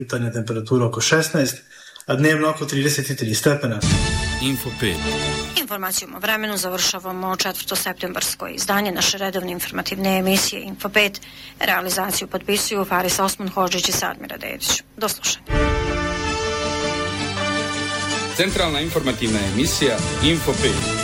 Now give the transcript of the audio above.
jutarnja temperatura oko 16, a dnevno oko 33 stepena. Info 5. Informacijom o vremenu završavamo 4. septembarsko izdanje naše redovne informativne emisije Info 5. Realizaciju potpisuju Faris Osman Hodžić i Sadmira Dedić. Do slušanja. Centralna informativna emisija Info 5.